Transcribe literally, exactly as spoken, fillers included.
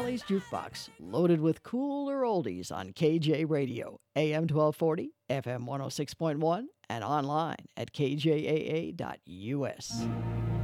Valley's Jukebox, loaded with cooler oldies on K J Radio, A M twelve forty, F M one oh six point one, and online at k j a a dot u s.